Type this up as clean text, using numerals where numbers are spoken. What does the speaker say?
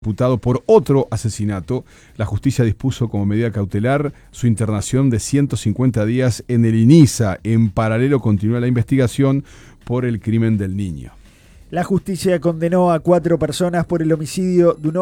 imputado por otro asesinato. La justicia dispuso como medida cautelar su internación de 150 días en el INISA. En paralelo continúa la investigación por el crimen del niño. La justicia condenó a 4 personas por el homicidio de un